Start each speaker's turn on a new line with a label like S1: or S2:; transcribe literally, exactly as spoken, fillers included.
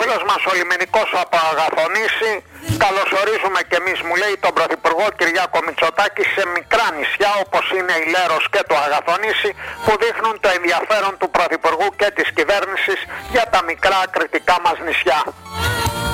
S1: φίλος μας ο Λιμενικός από Αγαθονήσι, καλωσορίζουμε και εμείς, μου λέει, τον Πρωθυπουργό Κυριάκο Μητσοτάκη σε μικρά νησιά όπως είναι η Λέρος και το Αγαθονήσι, που δείχνουν το ενδιαφέρον του Πρωθυπουργού και της κυβέρνησης για τα μικρά κριτικά μας νησιά.